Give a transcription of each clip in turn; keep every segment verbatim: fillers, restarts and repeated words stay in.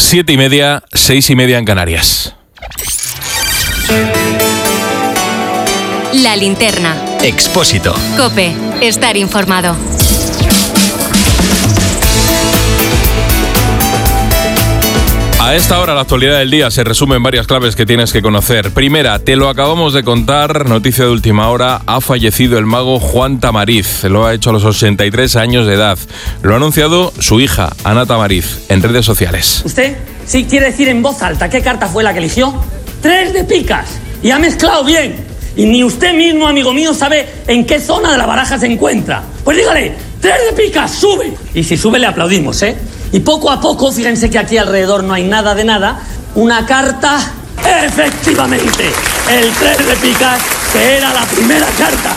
Siete y media, seis y media en Canarias. La linterna. Expósito. COPE. Estar informado. A esta hora la actualidad del día se resume en varias claves que tienes que conocer. Primera, te lo acabamos de contar, noticia de última hora, ha fallecido el mago Juan Tamariz. Lo ha hecho a los ochenta y tres años de edad. Lo ha anunciado su hija, Ana Tamariz, en redes sociales. ¿Usted sí quiere decir en voz alta qué carta fue la que eligió? Tres de picas. Y ha mezclado bien. Y ni usted mismo, amigo mío, sabe en qué zona de la baraja se encuentra. Pues dígale, tres de picas, sube. Y si sube le aplaudimos, ¿eh? Y poco a poco, fíjense que aquí alrededor no hay nada de nada, una carta, efectivamente, el tres de picas, que era la primera carta.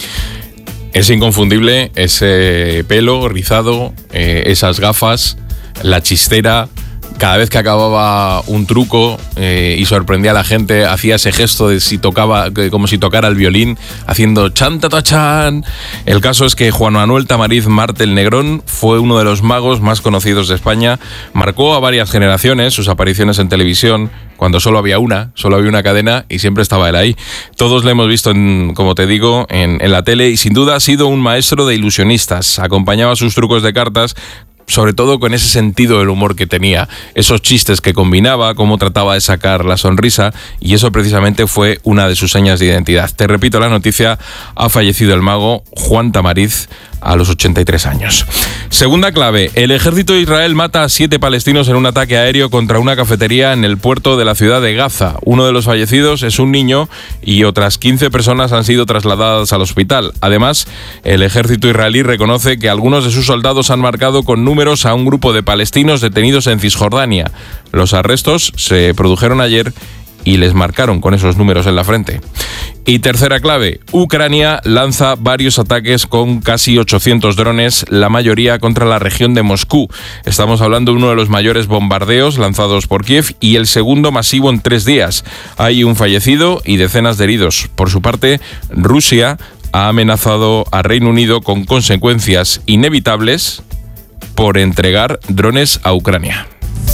Es inconfundible ese pelo rizado, eh, esas gafas, la chistera. Cada vez que acababa un truco eh, y sorprendía a la gente, hacía ese gesto de si tocaba, como si tocara el violín, haciendo chan ta ta chan. El caso es que Juan Manuel Tamariz Martel Negrón fue uno de los magos más conocidos de España. Marcó a varias generaciones sus apariciones en televisión, cuando solo había una, solo había una cadena y siempre estaba él ahí. Todos le hemos visto, en, como te digo, en, en la tele y sin duda ha sido un maestro de ilusionistas. Acompañaba sus trucos de cartas sobre todo con ese sentido del humor que tenía, esos chistes que combinaba, cómo trataba de sacar la sonrisa, y eso precisamente fue una de sus señas de identidad. Te repito la noticia, ha fallecido el mago Juan Tamariz a los ochenta y tres años. Segunda clave, el ejército de Israel mata a siete palestinos en un ataque aéreo contra una cafetería en el puerto de la ciudad de Gaza. Uno de los fallecidos es un niño y otras quince personas han sido trasladadas al hospital. Además, el ejército israelí reconoce que algunos de sus soldados han marcado con números a un grupo de palestinos detenidos en Cisjordania. Los arrestos se produjeron ayer y les marcaron con esos números en la frente. Y tercera clave, Ucrania lanza varios ataques con casi ochocientos drones, la mayoría contra la región de Moscú. Estamos hablando de uno de los mayores bombardeos lanzados por Kiev y el segundo masivo en tres días. Hay un fallecido y decenas de heridos. Por su parte, Rusia ha amenazado a Reino Unido con consecuencias inevitables por entregar drones a Ucrania.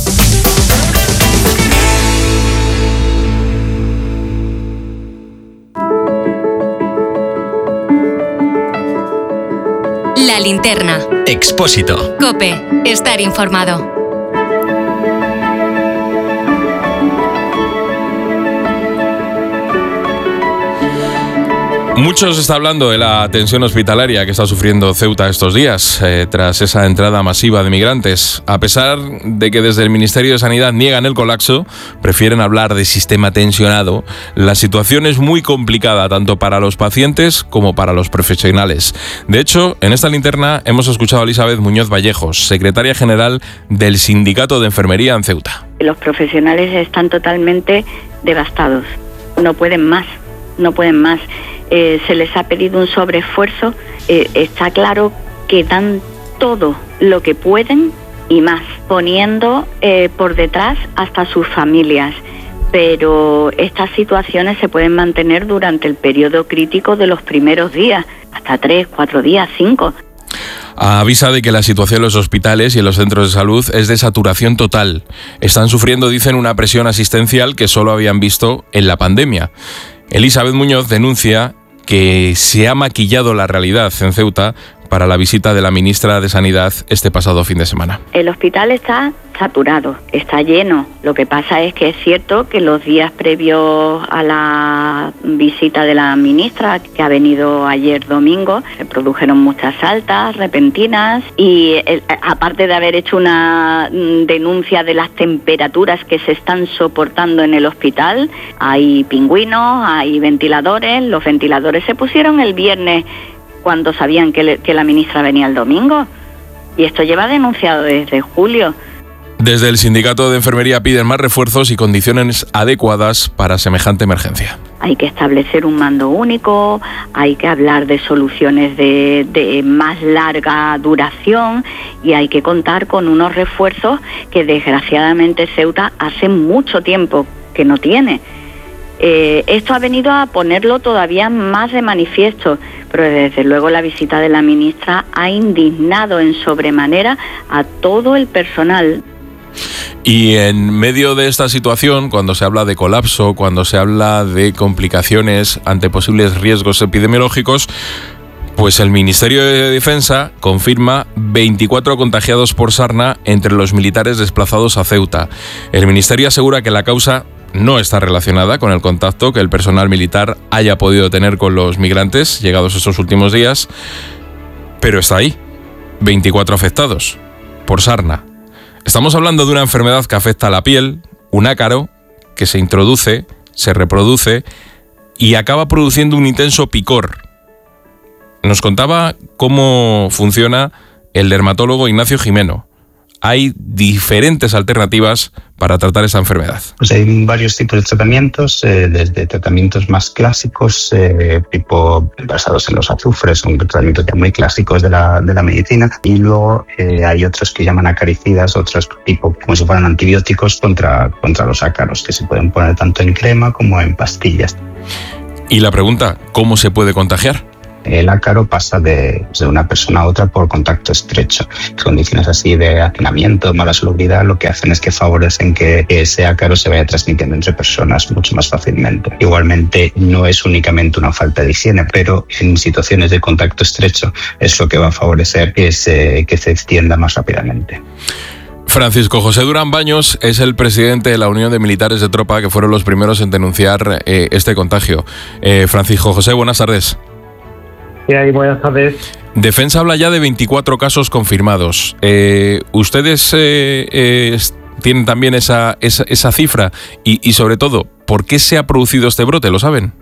La linterna. Expósito. COPE. Estar informado. Mucho se está hablando de la tensión hospitalaria que está sufriendo Ceuta estos días, eh, tras esa entrada masiva de migrantes. A pesar de que desde el Ministerio de Sanidad niegan el colapso, prefieren hablar de sistema tensionado, la situación es muy complicada tanto para los pacientes como para los profesionales. De hecho, en esta linterna hemos escuchado a Elizabeth Muñoz Vallejos, secretaria general del Sindicato de Enfermería en Ceuta. Los profesionales están totalmente devastados, no pueden más, no pueden más. Eh, se les ha pedido un sobreesfuerzo, eh, está claro que dan todo lo que pueden y más, poniendo eh, por detrás hasta sus familias. Pero estas situaciones se pueden mantener durante el periodo crítico de los primeros días, hasta tres, cuatro días, cinco. Avisa de que la situación en los hospitales y en los centros de salud es de saturación total. Están sufriendo, dicen, una presión asistencial que solo habían visto en la pandemia. Elizabeth Muñoz denuncia que se ha maquillado la realidad en Ceuta para la visita de la ministra de Sanidad este pasado fin de semana. El hospital está saturado, está lleno. Lo que pasa es que es cierto que los días previos a la visita de la ministra, que ha venido ayer domingo, se produjeron muchas altas repentinas y eh, aparte de haber hecho una denuncia de las temperaturas que se están soportando en el hospital, hay pingüinos, hay ventiladores. Los ventiladores se pusieron el viernes cuando sabían que, le, que la ministra venía el domingo. Y esto lleva denunciado desde julio. Desde el Sindicato de Enfermería piden más refuerzos y condiciones adecuadas para semejante emergencia. Hay que establecer un mando único, hay que hablar de soluciones de, de más larga duración y hay que contar con unos refuerzos que desgraciadamente Ceuta hace mucho tiempo que no tiene. Eh, esto ha venido a ponerlo todavía más de manifiesto, pero desde luego la visita de la ministra ha indignado en sobremanera a todo el personal. Y en medio de esta situación, cuando se habla de colapso, cuando se habla de complicaciones ante posibles riesgos epidemiológicos, pues el Ministerio de Defensa confirma veinticuatro contagiados por sarna entre los militares desplazados a Ceuta. El Ministerio asegura que la causa no está relacionada con el contacto que el personal militar haya podido tener con los migrantes llegados estos últimos días, pero está ahí, veinticuatro afectados por sarna. Estamos hablando de una enfermedad que afecta a la piel, un ácaro que se introduce, se reproduce y acaba produciendo un intenso picor. Nos contaba cómo funciona el dermatólogo Ignacio Jimeno. Hay diferentes alternativas para tratar esta enfermedad. Pues hay varios tipos de tratamientos, eh, desde tratamientos más clásicos, eh, tipo basados en los azufres, son tratamientos ya muy clásicos de la, de la medicina, y luego eh, hay otros que llaman acaricidas, otros tipo como si fueran antibióticos contra, contra los ácaros, que se pueden poner tanto en crema como en pastillas. Y la pregunta, ¿cómo se puede contagiar? El ácaro pasa de, de una persona a otra por contacto estrecho. Condiciones así de hacinamiento, mala salubridad, lo que hacen es que favorecen que ese ácaro se vaya transmitiendo entre personas mucho más fácilmente. Igualmente, no es únicamente una falta de higiene, pero en situaciones de contacto estrecho es lo que va a favorecer que se, que se extienda más rápidamente. Francisco José Durán Baños es el presidente de la Unión de Militares de Tropa, que fueron los primeros en denunciar eh, este contagio. Eh, Francisco José, buenas tardes. Sí, buenas tardes. Defensa habla ya de veinticuatro casos confirmados. Eh, ¿Ustedes eh, eh, tienen también esa, esa, esa cifra? Y, y sobre todo, ¿por qué se ha producido este brote? ¿Lo saben?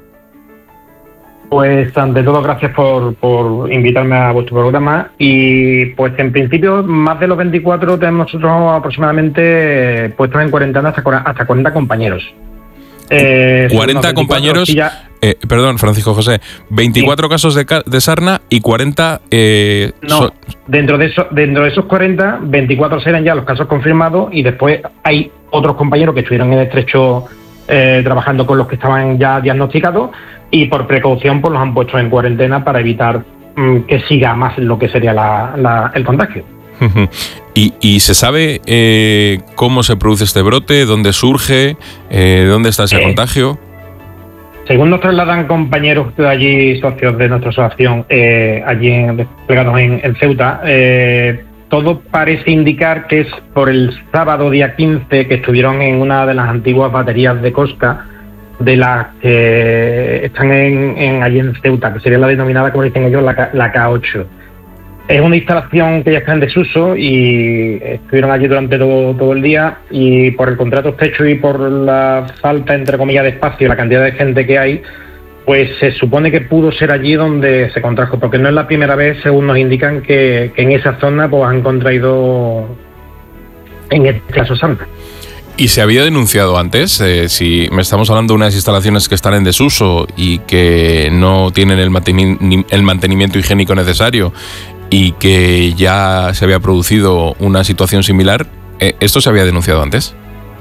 Pues ante todo, gracias por, por invitarme a vuestro programa. Y pues en principio, más de los veinticuatro tenemos nosotros aproximadamente puestos en cuarentena hasta, hasta cuarenta compañeros. Eh, cuarenta compañeros, ya... eh, perdón, Francisco José, veinticuatro sí. casos de, de sarna y cuarenta... Eh, no, so... dentro, de eso, dentro de esos cuarenta, veinticuatro serán ya los casos confirmados y después hay otros compañeros que estuvieron en estrecho eh, trabajando con los que estaban ya diagnosticados y por precaución pues los han puesto en cuarentena para evitar mm, que siga más lo que sería la, la, el contagio. ¿Y, y se sabe eh, cómo se produce este brote? ¿Dónde surge? Eh, ¿Dónde está ese eh, contagio? Según nos trasladan compañeros de allí, socios de nuestra asociación, eh, allí en, desplegados en, en Ceuta, eh, todo parece indicar que es por el sábado día quince que estuvieron en una de las antiguas baterías de Cosca, de las que están en, en, allí en Ceuta, que sería la denominada, como dicen ellos, la, la K ocho. Es una instalación que ya está en desuso y estuvieron allí durante todo, todo el día y por el contrato estrecho y por la falta, entre comillas, de espacio y la cantidad de gente que hay, pues se supone que pudo ser allí donde se contrajo, porque no es la primera vez, según nos indican, que, que en esa zona pues han contraído, en este caso, sarna. ¿Y se había denunciado antes? Eh, si me estamos hablando de unas instalaciones que están en desuso y que no tienen el mantenimiento, el mantenimiento higiénico necesario y que ya se había producido una situación similar, ¿esto se había denunciado antes?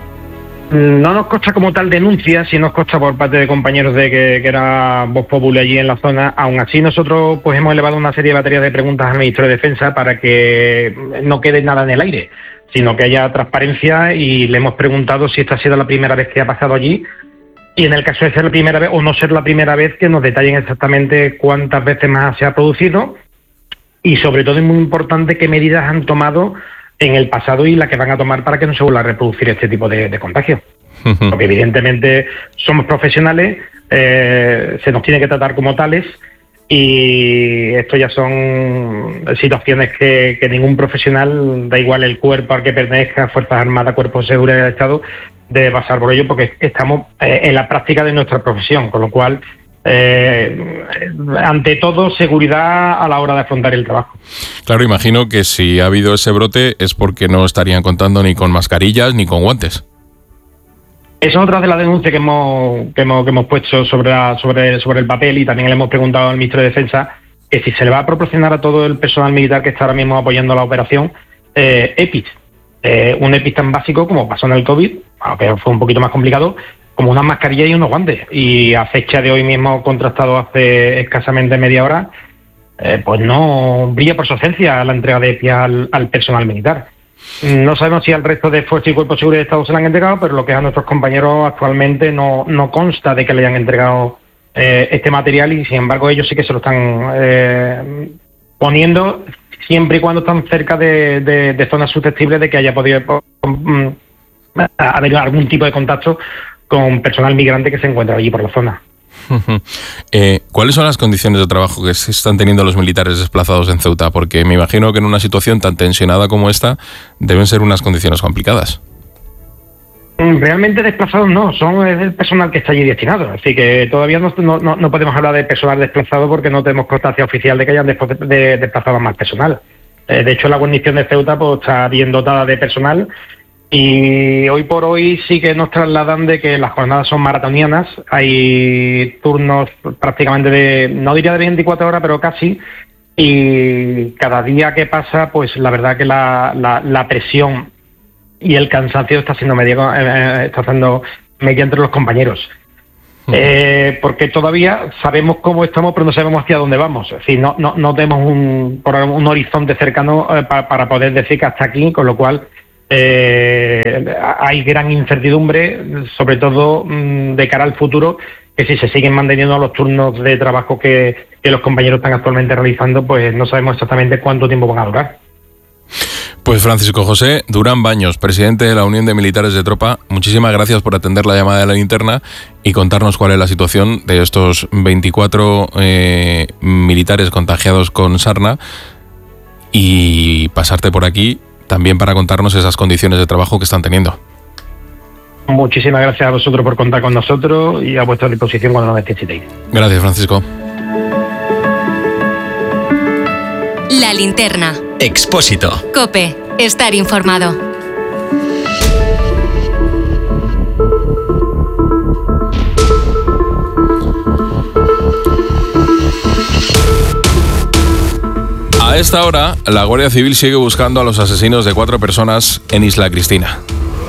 No nos consta como tal denuncia, sí nos consta por parte de compañeros de que, que era Voz Populi allí en la zona. Aún así nosotros pues hemos elevado una serie de baterías de preguntas al Ministro de Defensa para que no quede nada en el aire, sino que haya transparencia, y le hemos preguntado si esta ha sido la primera vez que ha pasado allí, y en el caso de ser la primera vez o no ser la primera vez, que nos detallen exactamente cuántas veces más se ha producido. Y sobre todo es muy importante qué medidas han tomado en el pasado y la que van a tomar para que no se vuelva a reproducir este tipo de, de contagios. Uh-huh. Porque evidentemente somos profesionales, eh, se nos tiene que tratar como tales, y esto ya son situaciones que, que ningún profesional, da igual el cuerpo al que pertenezca, Fuerzas Armadas, Cuerpos de Seguridad del Estado, debe pasar por ello, porque estamos eh, en la práctica de nuestra profesión, con lo cual... Eh, ante todo, seguridad a la hora de afrontar el trabajo. Claro, imagino que si ha habido ese brote es porque no estarían contando ni con mascarillas ni con guantes. Esa es otra de las denuncias que hemos, que hemos, que hemos puesto sobre, la, sobre, sobre el papel, y también le hemos preguntado al Ministro de Defensa que si se le va a proporcionar a todo el personal militar que está ahora mismo apoyando la operación eh, EPIs. Eh, un EPIs tan básico como pasó en el COVID, aunque fue un poquito más complicado, como unas mascarillas y unos guantes. Y a fecha de hoy mismo, contrastado hace escasamente media hora, eh, pues no brilla por su ausencia la entrega de E P I al, al personal militar. No sabemos si al resto de fuerzas y cuerpos de seguridad de Estado se le han entregado, pero lo que es a nuestros compañeros actualmente no, no consta de que le hayan entregado eh, este material, y sin embargo ellos sí que se lo están eh, poniendo siempre y cuando están cerca de, de, de zonas susceptibles de que haya podido um, haber algún tipo de contacto con personal migrante que se encuentra allí por la zona. Eh, ¿Cuáles son las condiciones de trabajo que se están teniendo los militares desplazados en Ceuta? Porque me imagino que en una situación tan tensionada como esta deben ser unas condiciones complicadas. Realmente desplazados no, son el personal que está allí destinado. Así que todavía no, no, no podemos hablar de personal desplazado porque no tenemos constancia oficial de que hayan desplazado, de, desplazado más personal. Eh, de hecho, la guarnición de Ceuta pues, está bien dotada de personal. Y hoy por hoy sí que nos trasladan de que las jornadas son maratonianas, hay turnos prácticamente de, no diría de veinticuatro horas, pero casi, y cada día que pasa, pues la verdad que la, la, la presión y el cansancio está siendo medio, eh, está haciendo media entre los compañeros. Uh-huh. Eh, porque todavía sabemos cómo estamos, pero no sabemos hacia dónde vamos. Es decir, no, no, no tenemos un, por un horizonte cercano eh, para, para poder decir que hasta aquí, con lo cual Eh, hay gran incertidumbre, sobre todo mmm, de cara al futuro, que si se siguen manteniendo los turnos de trabajo que, que los compañeros están actualmente realizando, pues no sabemos exactamente cuánto tiempo van a durar. Pues Francisco José Durán Baños, presidente de la Unión de Militares de Tropa, muchísimas gracias por atender la llamada de La Linterna y contarnos cuál es la situación de estos veinticuatro eh, militares contagiados con sarna, y pasarte por aquí también para contarnos esas condiciones de trabajo que están teniendo. Muchísimas gracias a vosotros por contar con nosotros y a vuestra disposición cuando nos necesitéis. Gracias, Francisco. La Linterna. Expósito. COPE. Estar informado. A esta hora, la Guardia Civil sigue buscando a los asesinos de cuatro personas en Isla Cristina.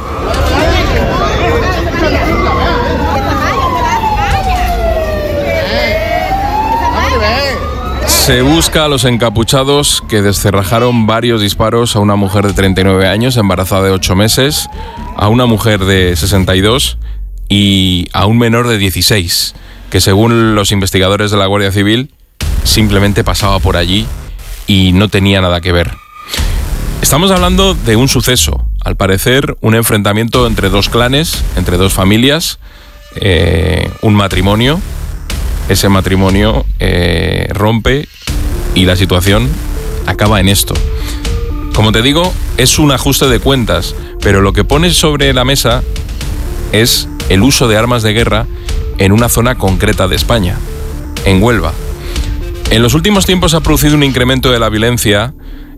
Se busca a los encapuchados que descerrajaron varios disparos a una mujer de treinta y nueve años, embarazada de ocho meses, a una mujer de sesenta y dos y a un menor de dieciséis, que según los investigadores de la Guardia Civil, simplemente pasaba por allí y no tenía nada que ver. Estamos hablando de un suceso, al parecer un enfrentamiento entre dos clanes, entre dos familias, eh, un matrimonio. Ese matrimonio eh, rompe y la situación acaba en esto. Como te digo, es un ajuste de cuentas, pero lo que pone sobre la mesa es el uso de armas de guerra en una zona concreta de España, en Huelva. En los últimos tiempos se ha producido un incremento de la violencia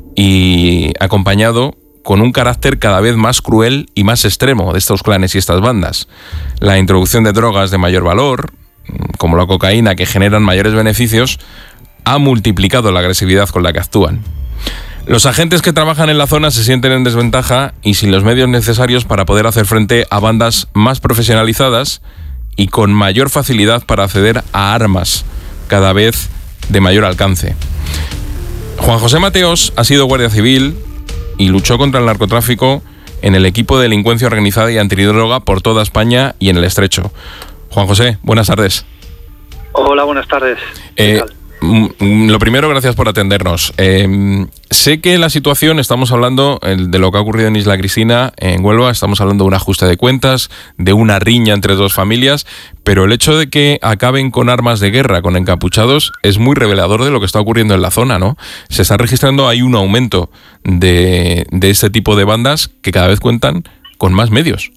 y acompañado con un carácter cada vez más cruel y más extremo de estos clanes y estas bandas. La introducción de drogas de mayor valor, como la cocaína, que generan mayores beneficios, ha multiplicado la agresividad con la que actúan. Los agentes que trabajan en la zona se sienten en desventaja y sin los medios necesarios para poder hacer frente a bandas más profesionalizadas y con mayor facilidad para acceder a armas cada vez de mayor alcance. Juan José Mateos ha sido guardia civil y luchó contra el narcotráfico en el equipo de delincuencia organizada y antidroga por toda España y en el Estrecho. Juan José, buenas tardes. Hola, buenas tardes. Eh, lo primero, gracias por atendernos. Eh, sé que la situación, estamos hablando de lo que ha ocurrido en Isla Cristina, en Huelva, estamos hablando de un ajuste de cuentas, de una riña entre dos familias, pero el hecho de que acaben con armas de guerra, con encapuchados, es muy revelador de lo que está ocurriendo en la zona, ¿no? Se está registrando ahí un aumento de, de este tipo de bandas que cada vez cuentan con más medios.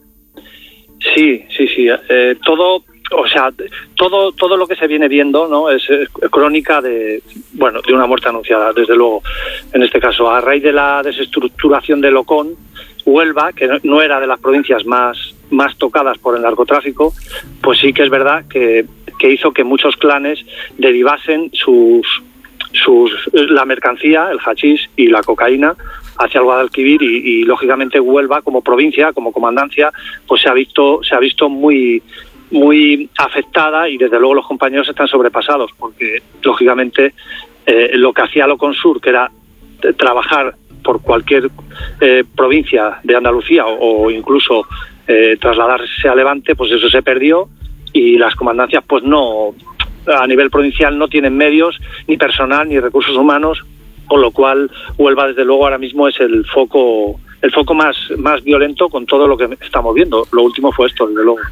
Sí, sí, sí. Eh, todo... O sea, todo todo lo que se viene viendo, ¿no? Es, es crónica de, bueno, de una muerte anunciada, desde luego. En este caso, a raíz de la desestructuración de Locón, Huelva, que no era de las provincias más más tocadas por el narcotráfico, pues sí que es verdad que, que hizo que muchos clanes derivasen sus sus la mercancía, el hachís y la cocaína hacia el Guadalquivir y, y lógicamente Huelva como provincia, como comandancia, pues se ha visto se ha visto muy muy afectada y desde luego los compañeros están sobrepasados porque lógicamente eh, lo que hacía Loconsur, que era trabajar por cualquier eh, provincia de Andalucía o, o incluso eh, trasladarse a Levante, pues eso se perdió y las comandancias pues no, a nivel provincial no tienen medios, ni personal, ni recursos humanos, con lo cual Huelva desde luego ahora mismo es el foco el foco más, más violento con todo lo que estamos viendo. Lo último fue esto, desde luego.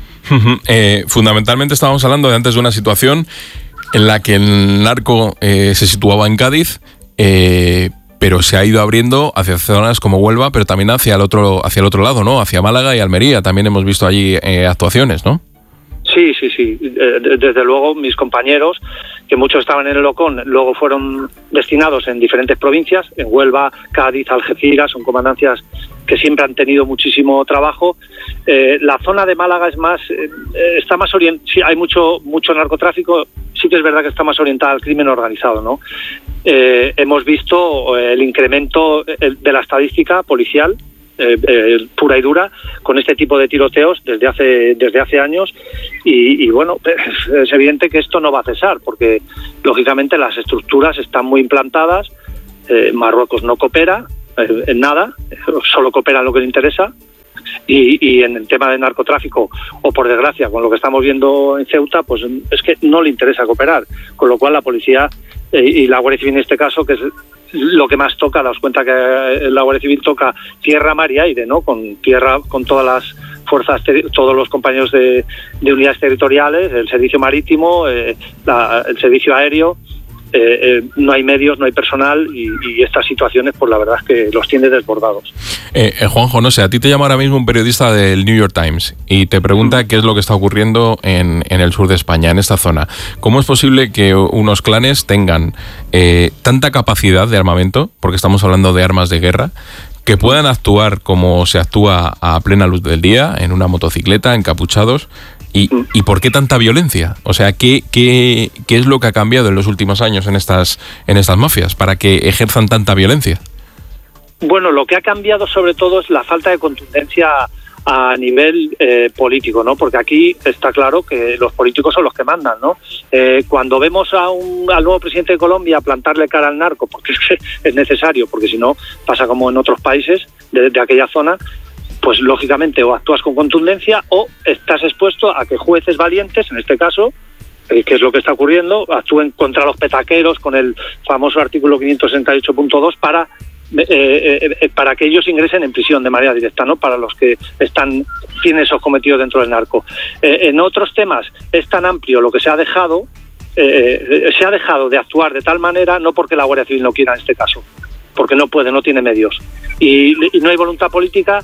eh, fundamentalmente estábamos hablando de antes de una situación en la que el narco eh, se situaba en Cádiz, eh, pero se ha ido abriendo hacia zonas como Huelva, pero también hacia el otro, hacia el otro lado, ¿no? Hacia Málaga y Almería. También hemos visto allí eh, actuaciones, ¿no? Sí, sí, sí. Desde luego mis compañeros, que muchos estaban en el Locón, luego fueron destinados en diferentes provincias, en Huelva, Cádiz, Algeciras, son comandancias que siempre han tenido muchísimo trabajo. Eh, la zona de Málaga es más, eh, está más orientada, sí, hay mucho, mucho narcotráfico, sí que es verdad que está más orientada al crimen organizado, ¿no? Eh, hemos visto el incremento de la estadística policial, Eh, eh, pura y dura, con este tipo de tiroteos desde hace desde hace años y, y bueno, es evidente que esto no va a cesar porque lógicamente las estructuras están muy implantadas. eh, Marruecos no coopera eh, en nada, solo coopera en lo que le interesa y, y en el tema de narcotráfico, o por desgracia con lo que estamos viendo en Ceuta, pues es que no le interesa cooperar, con lo cual la policía eh, y la Guardia Civil en este caso, que es lo que más toca, daos cuenta que la Guardia Civil toca tierra, mar y aire, ¿no? Con tierra, con todas las fuerzas, todos los compañeros de, de unidades territoriales, el servicio marítimo, eh, la, el servicio aéreo. Eh, eh, no hay medios, no hay personal y, y estas situaciones, pues la verdad es que los tiene desbordados. Eh, eh, Juanjo, no sé, a ti te llama ahora mismo un periodista del New York Times y te pregunta mm. qué es lo que está ocurriendo en, en el sur de España, en esta zona. ¿Cómo es posible que unos clanes tengan eh, tanta capacidad de armamento, porque estamos hablando de armas de guerra, que puedan actuar como se actúa a plena luz del día, en una motocicleta, encapuchados? ¿Y, ¿Y por qué tanta violencia? O sea, ¿qué, qué, ¿qué es lo que ha cambiado en los últimos años en estas, en estas mafias para que ejerzan tanta violencia? Bueno, lo que ha cambiado sobre todo es la falta de contundencia a nivel eh, político, ¿no? Porque aquí está claro que los políticos son los que mandan, ¿no? Eh, cuando vemos a un, al nuevo presidente de Colombia plantarle cara al narco, porque es que es necesario, porque si no pasa como en otros países de, de aquella zona, pues lógicamente o actúas con contundencia o estás expuesto a que jueces valientes, en este caso, eh, que es lo que está ocurriendo, actúen contra los petaqueros con el famoso artículo quinientos sesenta y ocho punto dos para eh, eh, eh, para que ellos ingresen en prisión de manera directa, ¿no? Para los que están tienen esos cometidos dentro del narco. Eh, en otros temas es tan amplio lo que se ha dejado, eh, eh, se ha dejado de actuar de tal manera, no porque la Guardia Civil no quiera en este caso, porque no puede, no tiene medios. Y, y no hay voluntad política.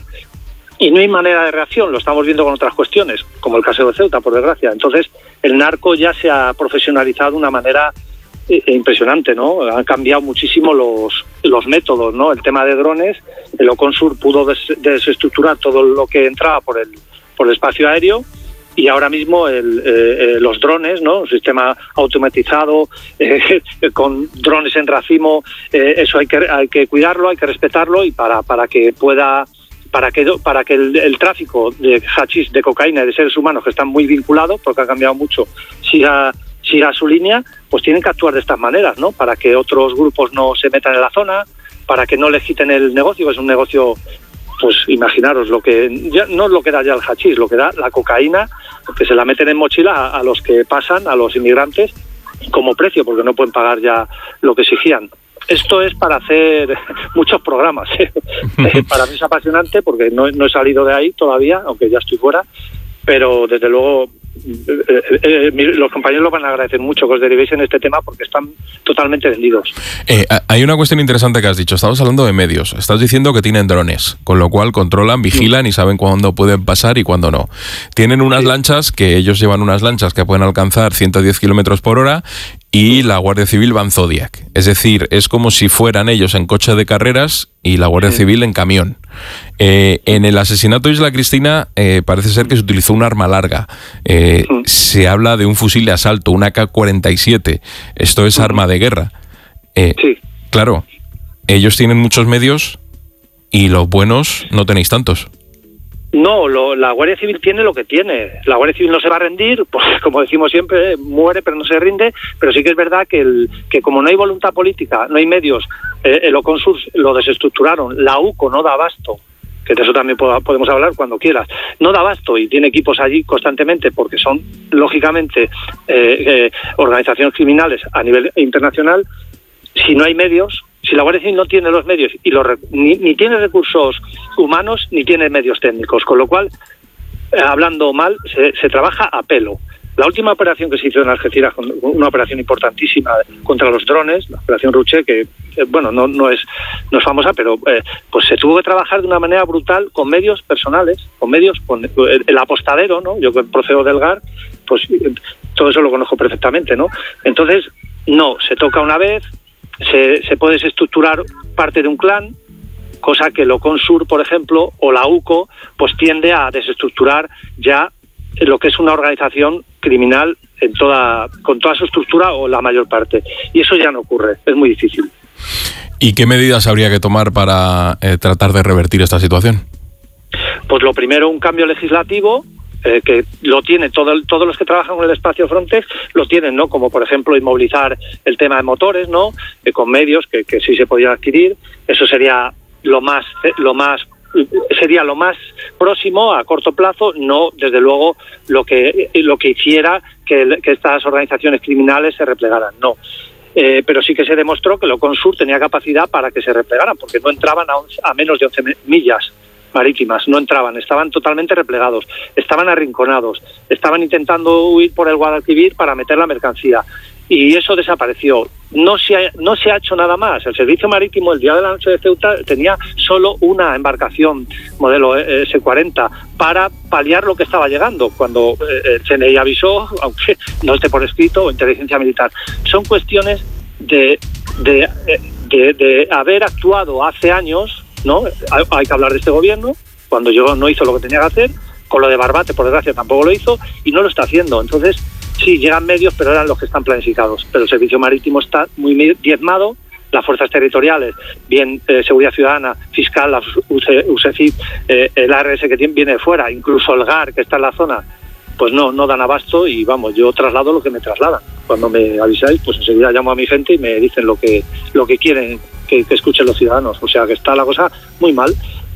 Y no hay manera de reacción, lo estamos viendo con otras cuestiones, como el caso de Ceuta, por desgracia. Entonces, el narco ya se ha profesionalizado de una manera eh, impresionante, ¿no? Han cambiado muchísimo los, los métodos, ¿no? El tema de drones, el Oconsur pudo des, desestructurar todo lo que entraba por el, por el espacio aéreo, y ahora mismo el, eh, los drones, ¿no? Un sistema automatizado, eh, con drones en racimo, eh, eso hay que, hay que cuidarlo, hay que respetarlo, y para, para que pueda... para que para que el, el tráfico de hachís, de cocaína y de seres humanos, que están muy vinculados, porque ha cambiado mucho, siga siga su línea, pues tienen que actuar de estas maneras, ¿no? Para que otros grupos no se metan en la zona, para que no les quiten el negocio, que es un negocio, pues imaginaros, lo que ya no es lo que da ya el hachís, lo que da la cocaína, que se la meten en mochila a, a los que pasan, a los inmigrantes, como precio, porque no pueden pagar ya lo que exigían. Esto es para hacer muchos programas, ¿eh? Para mí es apasionante porque no, no he salido de ahí todavía, aunque ya estoy fuera, pero desde luego eh, eh, los compañeros lo van a agradecer mucho que os derivéis en este tema porque están totalmente vendidos. Eh, hay una cuestión interesante que has dicho, estabas hablando de medios, estás diciendo que tienen drones, con lo cual controlan, vigilan y saben cuándo pueden pasar y cuándo no. Tienen unas sí. lanchas, que ellos llevan unas lanchas que pueden alcanzar ciento diez kilómetros por hora, y la Guardia Civil va en Zodiac. Es decir, es como si fueran ellos en coche de carreras y la Guardia sí. Civil en camión. Eh, en el asesinato de Isla Cristina eh, parece ser que se utilizó un arma larga. Eh, sí. Se habla de un fusil de asalto, una A K cuarenta y siete. Esto es sí. arma de guerra. Eh, sí. Claro, ellos tienen muchos medios y los buenos no tenéis tantos. No, lo, la Guardia Civil tiene lo que tiene. La Guardia Civil no se va a rendir, pues como decimos siempre, eh, muere pero no se rinde, pero sí que es verdad que, el, que como no hay voluntad política, no hay medios, eh, el Oconsur lo desestructuraron, la U C O no da abasto, que de eso también podemos hablar cuando quieras, no da abasto y tiene equipos allí constantemente porque son, lógicamente, eh, eh, organizaciones criminales a nivel internacional. Si no hay medios, si la Guardia Civil no tiene los medios y los ni, ni tiene recursos humanos ni tiene medios técnicos, con lo cual, eh, hablando mal, se, se trabaja a pelo. La última operación que se hizo en Algeciras, una operación importantísima contra los drones, la operación Ruche, que eh, bueno no no es no es famosa, pero eh, pues se tuvo que trabajar de una manera brutal con medios personales, con medios, con el, el apostadero, ¿no? Yo que procedo del G A R, pues todo eso lo conozco perfectamente, ¿no? Entonces, no, se toca una vez, se, se puede desestructurar parte de un clan, cosa que el Oconsur, por ejemplo, o la U C O, pues tiende a desestructurar ya lo que es una organización criminal en toda, con toda su estructura o la mayor parte. Y eso ya no ocurre, es muy difícil. ¿Y qué medidas habría que tomar para eh, tratar de revertir esta situación? Pues lo primero, un cambio legislativo, eh, que lo tienen todo, todos los que trabajan con el espacio Frontex, lo tienen, ¿no? Como por ejemplo inmovilizar el tema de motores, ¿no? Eh, con medios que, que sí se podían adquirir. Eso sería lo más, lo más sería lo más próximo a corto plazo, no desde luego lo que lo que hiciera que, que estas organizaciones criminales se replegaran, no. Eh, pero sí que se demostró que el Oconsur tenía capacidad para que se replegaran, porque no entraban a, once, a menos de once millas marítimas, no entraban, estaban totalmente replegados, estaban arrinconados, estaban intentando huir por el Guadalquivir para meter la mercancía. Y eso desapareció. No se ha, no se ha hecho nada más. El servicio marítimo el día de la noche de Ceuta tenía solo una embarcación modelo ese cuarenta para paliar lo que estaba llegando cuando el C N I avisó, aunque no esté por escrito, o inteligencia militar. Son cuestiones de, de, de, de haber actuado hace años, ¿no? Hay que hablar de este gobierno, cuando llegó no hizo lo que tenía que hacer, con lo de Barbate, por desgracia, tampoco lo hizo, y no lo está haciendo. Entonces, sí, llegan medios, pero eran los que están planificados. Pero el servicio marítimo está muy diezmado, las fuerzas territoriales, bien eh, Seguridad Ciudadana, Fiscal, la USECID, eh, el A R S que tiene, viene de fuera, incluso el G A R que está en la zona, pues no, no dan abasto y vamos, yo traslado lo que me trasladan. Cuando me avisáis, pues enseguida llamo a mi gente y me dicen lo que, lo que quieren que, que escuchen los ciudadanos. O sea que está la cosa muy mal.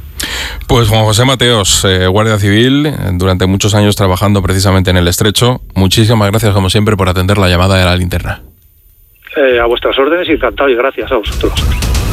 Pues Juan José Mateos, eh, Guardia Civil, durante muchos años trabajando precisamente en el Estrecho. Muchísimas gracias, como siempre, por atender la llamada de La Linterna. Eh, a vuestras órdenes y encantado, y gracias a vosotros.